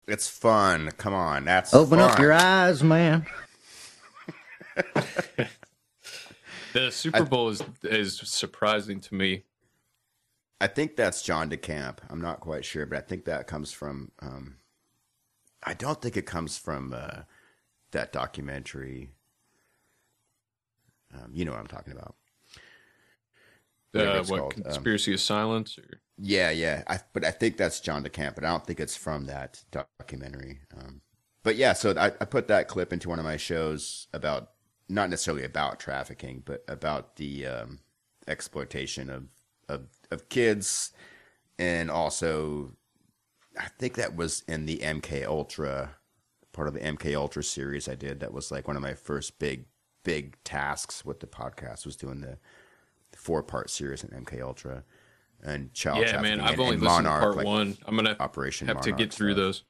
It's fun. Come on, that's Open fun. up your eyes, man. The Super Bowl is surprising to me. I think that's John DeCamp. I'm not quite sure, but I think that comes from. I don't think it comes from that documentary. You know what I'm talking about. What, Conspiracy of Silence? Or? Yeah. But I think that's John DeCamp, but I don't think it's from that documentary. But yeah, so I put that clip into one of my shows about, not necessarily about trafficking, but about the exploitation of kids. And also, I think that was in the MK Ultra, part of the MK Ultra series I did. That was like one of my first big tasks with the podcast, was doing the 4-part series in MK Ultra and child trafficking. Yeah, man, I've only listened to part 1. I'm gonna Operation have Monarch to get through stuff. those.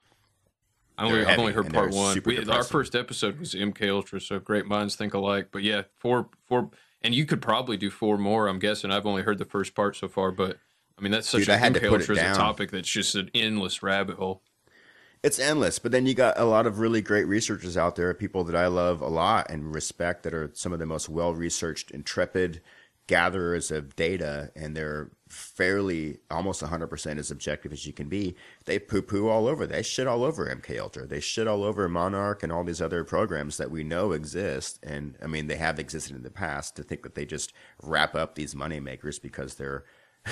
I've only heard part 1. Our first episode was MK Ultra, so great minds think alike. But yeah, 4, and you could probably do 4 more. I'm guessing. I've only heard the first part so far, but I mean that's such MK Ultra is a topic that's just an endless rabbit hole. It's endless, but then you got a lot of really great researchers out there, people that I love a lot and respect, that are some of the most well-researched, intrepid gatherers of data, and they're fairly almost 100% as objective as you can be. They poo-poo all over. They shit all over MK Ultra. They shit all over Monarch and all these other programs that we know exist. And I mean, they have existed in the past. To think that they just wrap up these moneymakers because they're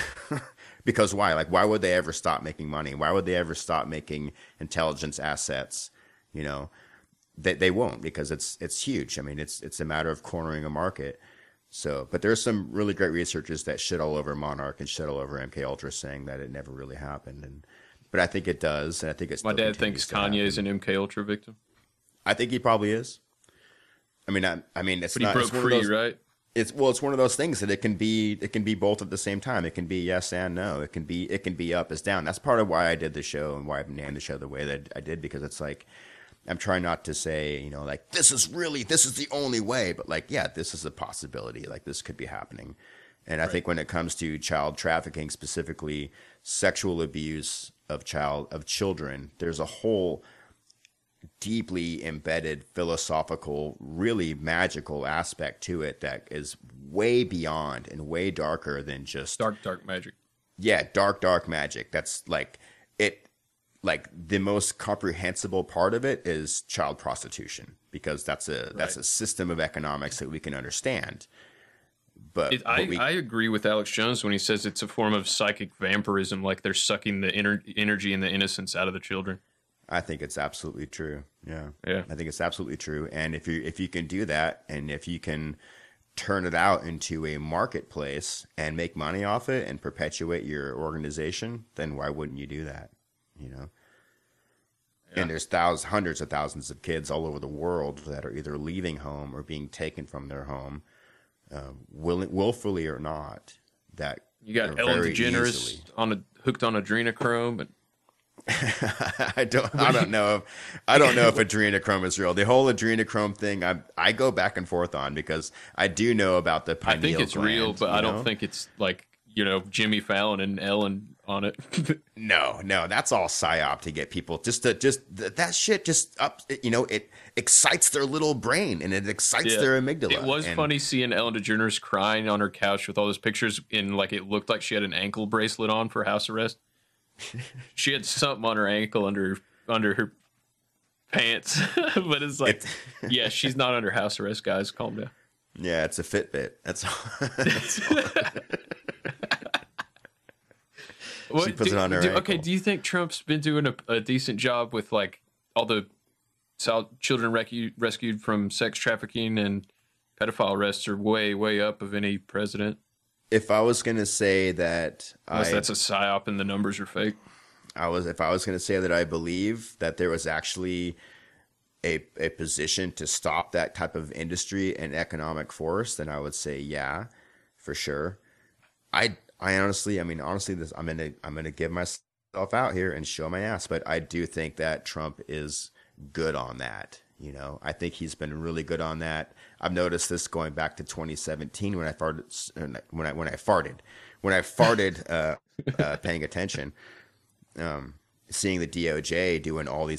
because why? Like, why would they ever stop making money? Why would they ever stop making intelligence assets? You know, they won't, because it's huge. I mean, it's a matter of cornering a market. So, but there's some really great researchers that shit all over Monarch and shit all over MK Ultra, saying that it never really happened. But I think it does, and I think it's. My dad thinks Kanye is an MK Ultra victim. I think he probably is. I mean, it's but not. He broke free, right? It's one of those things that it can be both at the same time. It can be yes and no. It can be up as down. That's part of why I did the show and why I named the show the way that I did, because it's like, I'm trying not to say, you know, like, this is the only way, but like, yeah, this is a possibility. Like, this could be happening. And I think when it comes to child trafficking, specifically sexual abuse of children, there's a whole deeply embedded philosophical, really magical aspect to it that is way beyond and way darker than just dark magic. Yeah, dark magic. That's like it. Like, the most comprehensible part of it is child prostitution, because that's a system of economics that we can understand. But I agree with Alex Jones when he says it's a form of psychic vampirism, like they're sucking the energy and the innocence out of the children. I think it's absolutely true. Yeah. I think it's absolutely true. And if you can do that, and if you can turn it out into a marketplace and make money off it and perpetuate your organization, then why wouldn't you do that? You know? Yeah. And there's hundreds of thousands of kids all over the world that are either leaving home or being taken from their home, willfully or not. That you got Ellen DeGeneres hooked on adrenochrome, and I don't know if adrenochrome is real. The whole adrenochrome thing, I go back and forth on, because I do know about the pineal I think it's gland, real, but I don't think it's like, you know, Jimmy Fallon and Ellen on it. No, that's all psyop to get people that shit just up. You know, it excites their little brain and it excites their amygdala. It was funny seeing Ellen DeGeneres crying on her couch with all those pictures, in like, it looked like she had an ankle bracelet on for house arrest. She had something on her ankle under her pants, but it's like, yeah, she's not under house arrest, guys. Calm down. Yeah, it's a Fitbit. That's all. She puts it on her ankle. Okay, do you think Trump's been doing a decent job with, like, all the children rescued from sex trafficking and pedophile arrests are way up of any president? If I was going to say that, unless that's a psyop and the numbers are fake. If I was going to say that I believe that there was actually a position to stop that type of industry and economic force, then I would say, yeah, for sure. I honestly, this, I'm gonna give myself out here and show my ass, but I do think that Trump is good on that. You know, I think he's been really good on that. I've noticed this going back to 2017 when I farted, paying attention. seeing the DOJ doing all these